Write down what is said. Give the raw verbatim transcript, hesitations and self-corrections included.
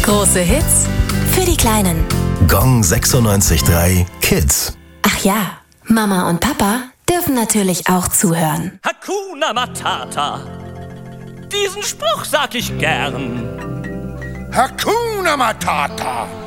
Große Hits für die Kleinen. Gong sechsundneunzig Komma drei Kids. Ach ja, Mama und Papa dürfen natürlich auch zuhören. Hakuna Matata. Diesen Spruch sag ich gern. Hakuna Matata.